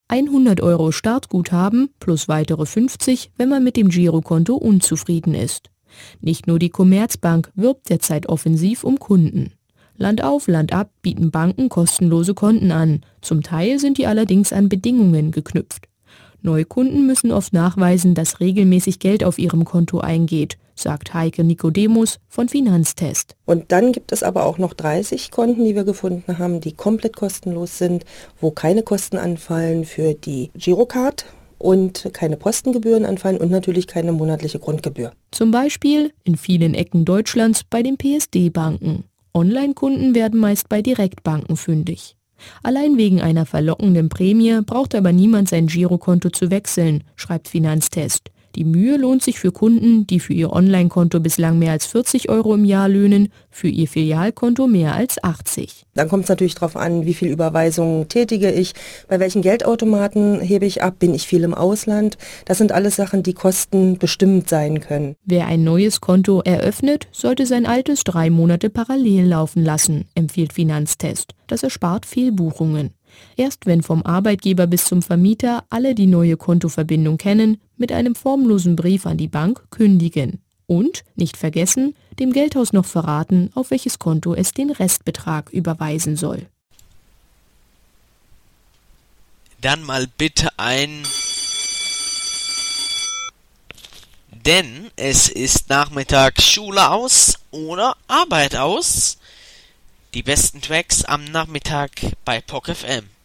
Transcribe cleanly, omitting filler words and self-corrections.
100 € Startguthaben plus weitere 50, wenn man mit dem Girokonto unzufrieden ist. Nicht nur die Commerzbank wirbt derzeit offensiv um Kunden. Land auf, Land ab bieten Banken kostenlose Konten an. Zum Teil sind die allerdings an Bedingungen geknüpft. Neukunden müssen oft nachweisen, dass regelmäßig Geld auf ihrem Konto eingeht, sagt Heike Nikodemus von Finanztest. Und dann gibt es aber auch noch 30 Konten, die wir gefunden haben, die komplett kostenlos sind, wo keine Kosten anfallen für die Girocard und keine Postengebühren anfallen und natürlich keine monatliche Grundgebühr. Zum Beispiel in vielen Ecken Deutschlands bei den PSD-Banken. Online-Kunden werden meist bei Direktbanken fündig. Allein wegen einer verlockenden Prämie braucht aber niemand sein Girokonto zu wechseln, schreibt Finanztest. Die Mühe lohnt sich für Kunden, die für ihr Online-Konto bislang mehr als 40 € im Jahr löhnen, für ihr Filialkonto mehr als 80. Dann kommt es natürlich darauf an, wie viel Überweisungen tätige ich, bei welchen Geldautomaten hebe ich ab, bin ich viel im Ausland. Das sind alles Sachen, die kostenbestimmt sein können. Wer ein neues Konto eröffnet, sollte sein altes 3 Monate parallel laufen lassen, empfiehlt Finanztest. Das erspart Fehlbuchungen. Erst wenn vom Arbeitgeber bis zum Vermieter alle die neue Kontoverbindung kennen, mit einem formlosen Brief an die Bank kündigen. Und, nicht vergessen, dem Geldhaus noch verraten, auf welches Konto es den Restbetrag überweisen soll. Dann mal bitte denn es ist Nachmittag Schule aus oder Arbeit aus. Die besten Tracks am Nachmittag bei POC FM.